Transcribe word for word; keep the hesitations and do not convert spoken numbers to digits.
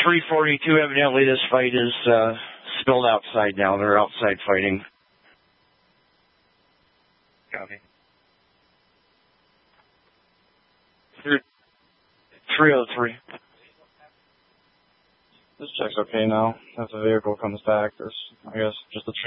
three forty-two, evidently this fight is uh, spilled outside now. They're outside fighting. Copy. three oh three. This check's okay now. As the vehicle comes back, there's, I guess, just a